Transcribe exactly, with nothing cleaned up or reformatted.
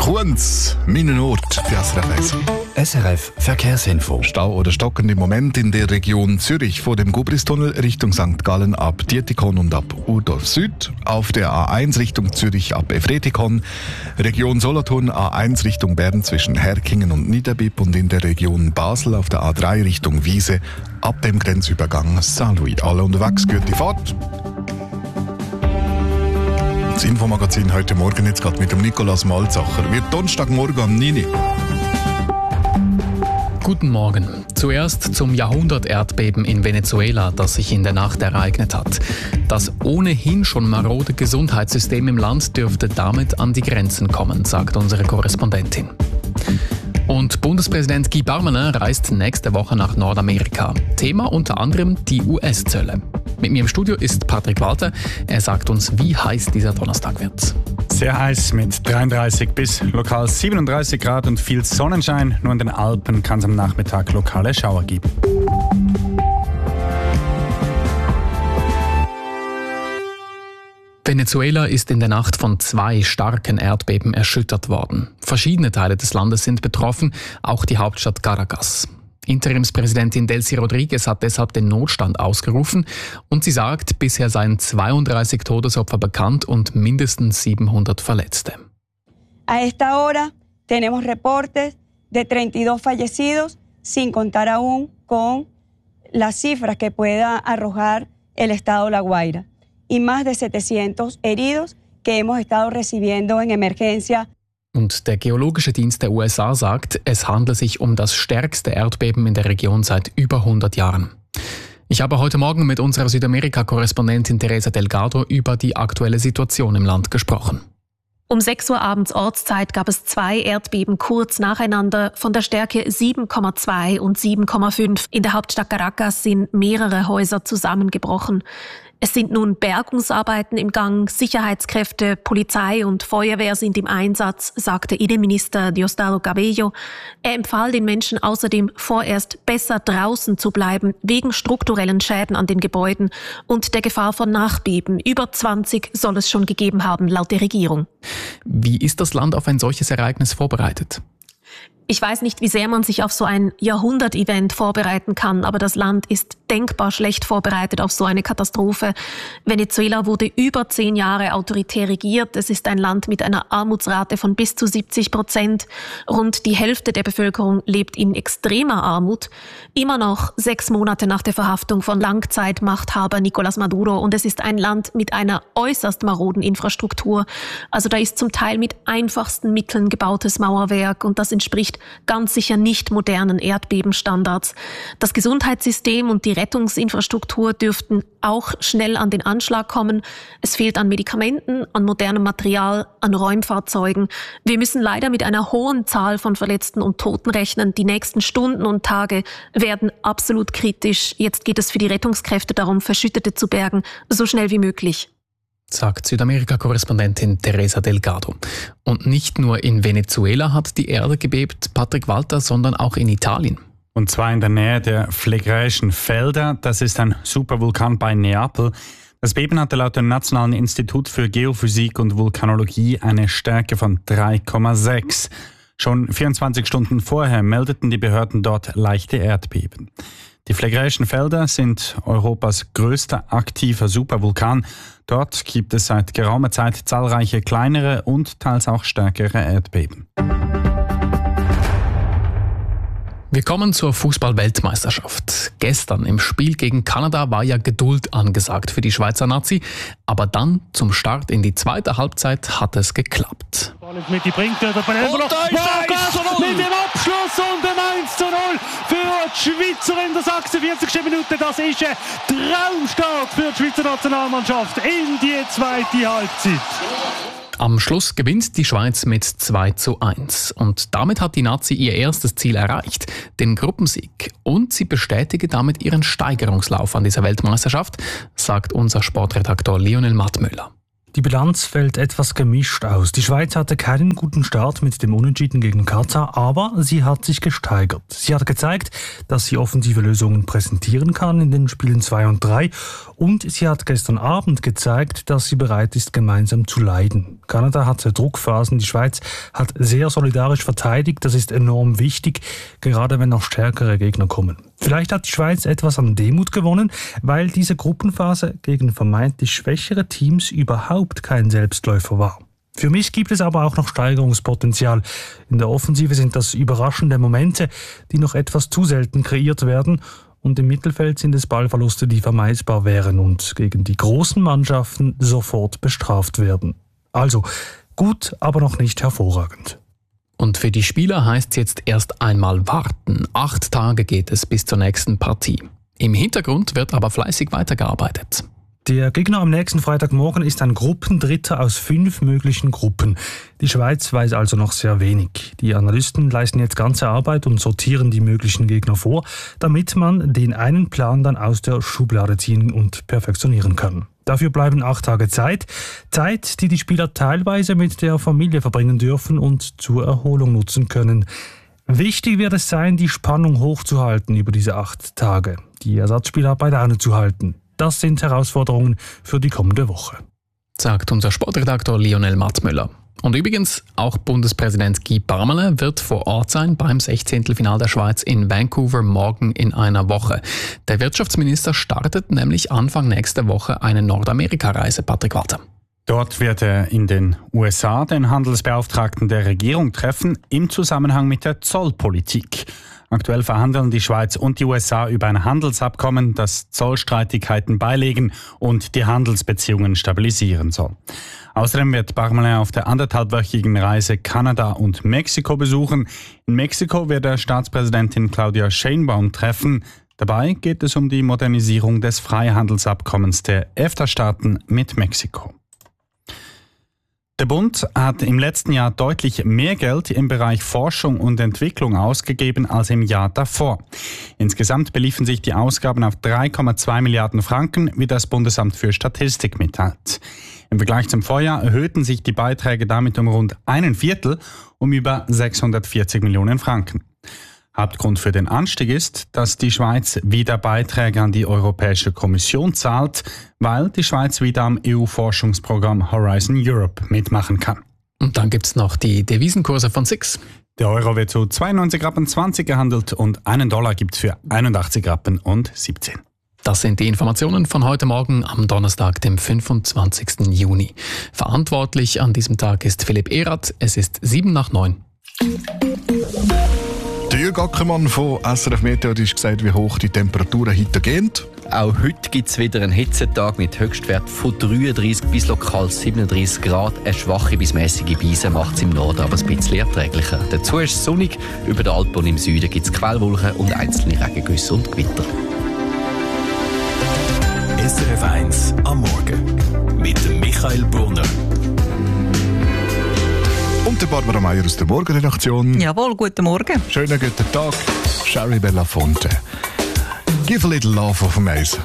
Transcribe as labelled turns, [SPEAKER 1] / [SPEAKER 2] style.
[SPEAKER 1] Kunz, mein Ort, die S R F eins.
[SPEAKER 2] S R F Verkehrsinfo.
[SPEAKER 1] Stau oder stockend im Moment in der Region Zürich vor dem Gubristunnel Richtung Sankt Gallen ab Dietikon und ab Urdorf Süd. Auf der A eins Richtung Zürich ab Efretikon. Region Solothurn A eins Richtung Bern zwischen Herkingen und Niederbipp und in der Region Basel auf der A drei Richtung Wiese ab dem Grenzübergang Saint-Louis. Alle unterwegs, gute Fahrt. Das Infomagazin heute Morgen jetzt gerade mit dem Nikolaus Malzacher. Wird Donnerstagmorgen am neun Uhr.
[SPEAKER 3] Guten Morgen. Zuerst zum Jahrhundert-Erdbeben in Venezuela, das sich in der Nacht ereignet hat. Das ohnehin schon marode Gesundheitssystem im Land dürfte damit an die Grenzen kommen, sagt unsere Korrespondentin. Und Bundespräsident Guy Parmelin reist nächste Woche nach Nordamerika. Thema unter anderem die U S-Zölle. Mit mir im Studio ist Patrick Walter. Er sagt uns, wie heiß dieser Donnerstag wird.
[SPEAKER 4] Sehr heiß mit dreiunddreißig bis lokal siebenunddreißig Grad und viel Sonnenschein. Nur in den Alpen kann es am Nachmittag lokale Schauer geben.
[SPEAKER 3] Venezuela ist in der Nacht von zwei starken Erdbeben erschüttert worden. Verschiedene Teile des Landes sind betroffen, auch die Hauptstadt Caracas. Interimspräsidentin Delcy Rodriguez hat deshalb den Notstand ausgerufen und sie sagt, bisher seien zweiunddreißig Todesopfer bekannt und mindestens siebenhundert Verletzte.
[SPEAKER 5] A esta hora tenemos reportes de treinta y dos fallecidos, sin contar aún con las cifras que pueda arrojar el estado La Guaira, y más de setecientos heridos que hemos estado recibiendo en emergencia.
[SPEAKER 3] Und der Geologische Dienst der U S A sagt, es handle sich um das stärkste Erdbeben in der Region seit über hundert Jahren. Ich habe heute Morgen mit unserer Südamerika-Korrespondentin Teresa Delgado über die aktuelle Situation im Land gesprochen.
[SPEAKER 6] Um sechs Uhr abends Ortszeit gab es zwei Erdbeben kurz nacheinander von der Stärke sieben Komma zwei und sieben Komma fünf. In der Hauptstadt Caracas sind mehrere Häuser zusammengebrochen. Es sind nun Bergungsarbeiten im Gang, Sicherheitskräfte, Polizei und Feuerwehr sind im Einsatz, sagte Innenminister Diosdado Cabello. Er empfahl den Menschen außerdem vorerst besser draußen zu bleiben, wegen strukturellen Schäden an den Gebäuden und der Gefahr von Nachbeben. Über zwanzig soll es schon gegeben haben, laut der Regierung.
[SPEAKER 3] Wie ist das Land auf ein solches Ereignis vorbereitet?
[SPEAKER 6] Ich weiß nicht, wie sehr man sich auf so ein Jahrhundert-Event vorbereiten kann, aber das Land ist denkbar schlecht vorbereitet auf so eine Katastrophe. Venezuela wurde über zehn Jahre autoritär regiert. Es ist ein Land mit einer Armutsrate von bis zu siebzig Prozent. Rund die Hälfte der Bevölkerung lebt in extremer Armut. Immer noch sechs Monate nach der Verhaftung von Langzeitmachthaber Nicolás Maduro. Und es ist ein Land mit einer äußerst maroden Infrastruktur. Also da ist zum Teil mit einfachsten Mitteln gebautes Mauerwerk und das entspricht ganz sicher nicht modernen Erdbebenstandards. Das Gesundheitssystem und die Rettungsinfrastruktur dürften auch schnell an den Anschlag kommen. Es fehlt an Medikamenten, an modernem Material, an Räumfahrzeugen. Wir müssen leider mit einer hohen Zahl von Verletzten und Toten rechnen. Die nächsten Stunden und Tage werden absolut kritisch. Jetzt geht es für die Rettungskräfte darum, Verschüttete zu bergen, so schnell wie möglich.
[SPEAKER 3] Sagt Südamerika-Korrespondentin Teresa Delgado. Und nicht nur in Venezuela hat die Erde gebebt, Patrick Walter, sondern auch in Italien.
[SPEAKER 4] Und zwar in der Nähe der Phlegraischen Felder. Das ist ein Supervulkan bei Neapel. Das Beben hatte laut dem Nationalen Institut für Geophysik und Vulkanologie eine Stärke von drei Komma sechs. Schon vierundzwanzig Stunden vorher meldeten die Behörden dort leichte Erdbeben. Die Phlegraischen Felder sind Europas größter aktiver Supervulkan. Dort gibt es seit geraumer Zeit zahlreiche kleinere und teils auch stärkere Erdbeben.
[SPEAKER 3] Wir kommen zur Fußball-Weltmeisterschaft. Gestern im Spiel gegen Kanada war ja Geduld angesagt für die Schweizer Nazi, aber dann zum Start in die zweite Halbzeit hat es geklappt.
[SPEAKER 7] Mit die bringt über Penello noch mit dem Abschluss und dem eins zu null für die Schweizer in der sechsundvierzigsten Minute. Das ist ein Traumstart für die Schweizer Nationalmannschaft in die zweite Halbzeit.
[SPEAKER 3] Am Schluss gewinnt die Schweiz mit zwei zu eins. Und damit hat die Nazi ihr erstes Ziel erreicht, den Gruppensieg. Und sie bestätige damit ihren Steigerungslauf an dieser Weltmeisterschaft, sagt unser Sportredaktor Lionel Mattmüller.
[SPEAKER 8] Die Bilanz fällt etwas gemischt aus. Die Schweiz hatte keinen guten Start mit dem Unentschieden gegen Katar, aber sie hat sich gesteigert. Sie hat gezeigt, dass sie offensive Lösungen präsentieren kann in den Spielen zwei und drei und sie hat gestern Abend gezeigt, dass sie bereit ist, gemeinsam zu leiden. Kanada hatte Druckphasen, die Schweiz hat sehr solidarisch verteidigt, das ist enorm wichtig, gerade wenn noch stärkere Gegner kommen. Vielleicht hat die Schweiz etwas an Demut gewonnen, weil diese Gruppenphase gegen vermeintlich schwächere Teams überhaupt kein Selbstläufer war. Für mich gibt es aber auch noch Steigerungspotenzial. In der Offensive sind das überraschende Momente, die noch etwas zu selten kreiert werden. Und im Mittelfeld sind es Ballverluste, die vermeidbar wären und gegen die großen Mannschaften sofort bestraft werden. Also gut, aber noch nicht hervorragend.
[SPEAKER 3] Und für die Spieler heißt es jetzt erst einmal warten. Acht Tage geht es bis zur nächsten Partie. Im Hintergrund wird aber fleißig weitergearbeitet.
[SPEAKER 8] Der Gegner am nächsten Freitagmorgen ist ein Gruppendritter aus fünf möglichen Gruppen. Die Schweiz weiß also noch sehr wenig. Die Analysten leisten jetzt ganze Arbeit und sortieren die möglichen Gegner vor, damit man den einen Plan dann aus der Schublade ziehen und perfektionieren kann. Dafür bleiben acht Tage Zeit. Zeit, die die Spieler teilweise mit der Familie verbringen dürfen und zur Erholung nutzen können. Wichtig wird es sein, die Spannung hochzuhalten über diese acht Tage. Die Ersatzspieler bei Laune zu halten. Das sind Herausforderungen für die kommende Woche,
[SPEAKER 3] sagt unser Sportredaktor Lionel Matzmüller. Und übrigens, auch Bundespräsident Guy Parmelin wird vor Ort sein beim Sechzehntelfinal der Schweiz in Vancouver morgen in einer Woche. Der Wirtschaftsminister startet nämlich Anfang nächster Woche eine Nordamerika-Reise. Patrick Walter.
[SPEAKER 4] Dort wird er in den U S A den Handelsbeauftragten der Regierung treffen, im Zusammenhang mit der Zollpolitik. Aktuell verhandeln die Schweiz und die U S A über ein Handelsabkommen, das Zollstreitigkeiten beilegen und die Handelsbeziehungen stabilisieren soll. Außerdem wird Parmelin auf der anderthalbwöchigen Reise Kanada und Mexiko besuchen. In Mexiko wird er Staatspräsidentin Claudia Sheinbaum treffen. Dabei geht es um die Modernisierung des Freihandelsabkommens der EFTA-Staaten mit Mexiko. Der Bund hat im letzten Jahr deutlich mehr Geld im Bereich Forschung und Entwicklung ausgegeben als im Jahr davor. Insgesamt beliefen sich die Ausgaben auf drei Komma zwei Milliarden Franken, wie das Bundesamt für Statistik mitteilt. Im Vergleich zum Vorjahr erhöhten sich die Beiträge damit um rund einen Viertel, um über sechshundertvierzig Millionen Franken. Hauptgrund für den Anstieg ist, dass die Schweiz wieder Beiträge an die Europäische Kommission zahlt, weil die Schweiz wieder am E U-Forschungsprogramm Horizon Europe mitmachen kann.
[SPEAKER 3] Und dann gibt es noch die Devisenkurse von S I X.
[SPEAKER 4] Der Euro wird zu zweiundneunzig Rappen zwanzig gehandelt und einen Dollar gibt es für einundachtzig Rappen und siebzehn.
[SPEAKER 3] Das sind die Informationen von heute Morgen am Donnerstag, dem fünfundzwanzigsten Juni. Verantwortlich an diesem Tag ist Philipp Erath. Es ist sieben nach neun.
[SPEAKER 1] Der Jürg Ackermann von S R F Meteo hat gesagt, wie hoch die Temperaturen heute gehen.
[SPEAKER 9] Auch heute gibt es wieder einen Hitzetag mit Höchstwert von dreiunddreißig bis lokal siebenunddreißig Grad. Eine schwache bis mäßige Brise macht es im Norden aber ein bisschen erträglicher. Dazu ist es sonnig. Über den Alpen und im Süden gibt es Quellwolken und einzelne Regengüsse und Gewitter.
[SPEAKER 2] S R F eins am Morgen mit Michael Brunner.
[SPEAKER 1] Und der Barbara Meier aus der Morgenredaktion.
[SPEAKER 10] Jawohl, guten Morgen.
[SPEAKER 1] Schönen guten Tag, Sherry Belafonte. Give a little love auf dem Eis.